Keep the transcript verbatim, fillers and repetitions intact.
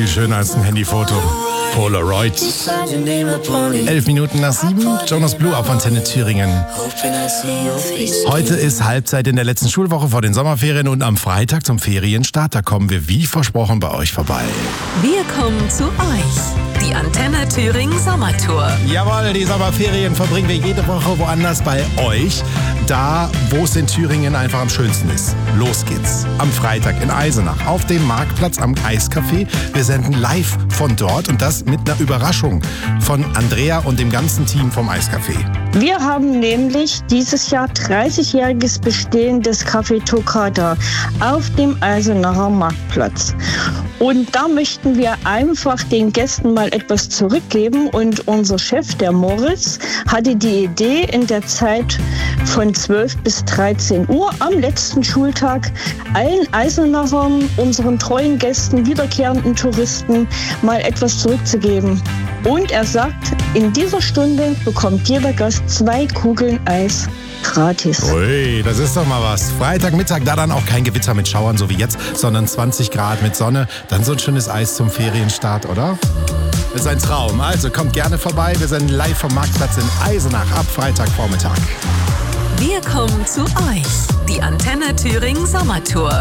Viel schöner als ein Handyfoto. Polaroid. Elf Minuten nach sieben, Jonas Blue auf Antenne Thüringen. Heute ist Halbzeit in der letzten Schulwoche vor den Sommerferien und am Freitag zum Ferienstart, da kommen wir wie versprochen bei euch vorbei. Wir kommen zu euch. Die Antenne Thüringen Sommertour. Jawohl, die Sommerferien verbringen wir jede Woche woanders bei euch. Da, wo es in Thüringen einfach am schönsten ist. Los geht's. Am Freitag in Eisenach auf dem Marktplatz am Eiscafé. Wir senden live von dort und das mit einer Überraschung von Andrea und dem ganzen Team vom Eiscafé. Wir haben nämlich dieses Jahr dreißigjähriges Bestehen des Café Toccata auf dem Eisenacher Marktplatz. Und da möchten wir einfach den Gästen mal etwas zurückgeben. Und unser Chef, der Moritz, hatte die Idee, in der Zeit von zwölf bis dreizehn Uhr am letzten Schultag allen Eisenachern, unseren treuen Gästen, wiederkehrenden Touristen mal etwas zurückzugeben. Und er sagt, in dieser Stunde bekommt jeder Gast zwei Kugeln Eis gratis. Ui, das ist doch mal was. Freitagmittag, da dann auch kein Gewitter mit Schauern, so wie jetzt, sondern zwanzig Grad mit Sonne. Dann so ein schönes Eis zum Ferienstart, oder? Das ist ein Traum. Also kommt gerne vorbei. Wir sind live vom Marktplatz in Eisenach ab Freitagvormittag. Wir kommen zu euch. Die Antenne Thüringen Sommertour.